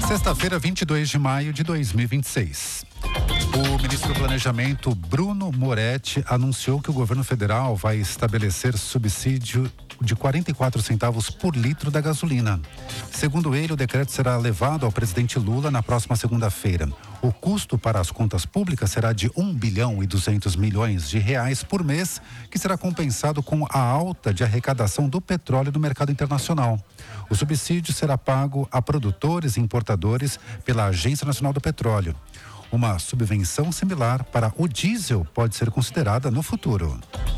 Sexta-feira, 22 de maio de 2026. O ministro do Planejamento, Bruno Moretti, anunciou que o governo federal vai estabelecer subsídio de 44 centavos por litro da gasolina. Segundo ele, o decreto será levado ao presidente Lula na próxima segunda-feira. O custo para as contas públicas será de 1 bilhão e 200 milhões de reais por mês, que será compensado com a alta de arrecadação do petróleo no mercado internacional. O subsídio será pago a produtores e importadores pela Agência Nacional do Petróleo. Uma subvenção similar para o diesel pode ser considerada no futuro.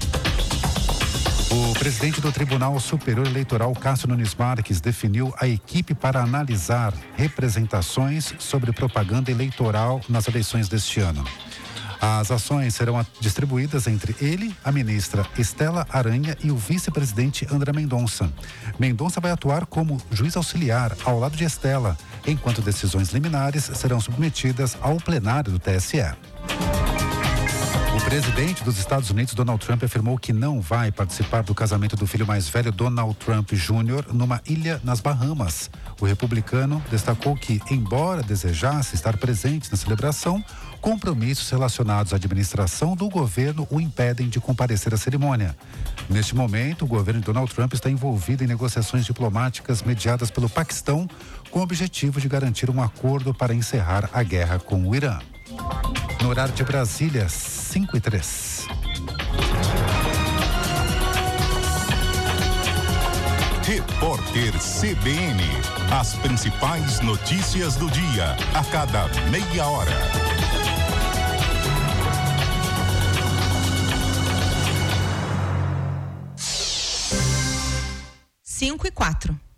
O presidente do Tribunal Superior Eleitoral, Cássio Nunes Marques, definiu a equipe para analisar representações sobre propaganda eleitoral nas eleições deste ano. As ações serão distribuídas entre ele, a ministra Estela Aranha e o vice-presidente André Mendonça. Mendonça vai atuar como juiz auxiliar ao lado de Estela, enquanto decisões liminares serão submetidas ao plenário do TSE. O presidente dos Estados Unidos, Donald Trump, afirmou que não vai participar do casamento do filho mais velho, Donald Trump Jr., numa ilha nas Bahamas. O republicano destacou que, embora desejasse estar presente na celebração, compromissos relacionados à administração do governo o impedem de comparecer à cerimônia. Neste momento, o governo de Donald Trump está envolvido em negociações diplomáticas mediadas pelo Paquistão, com o objetivo de garantir um acordo para encerrar a guerra com o Irã. No horário de Brasília, 5:03. Repórter CBN. As principais notícias do dia, a cada meia hora. 5:04.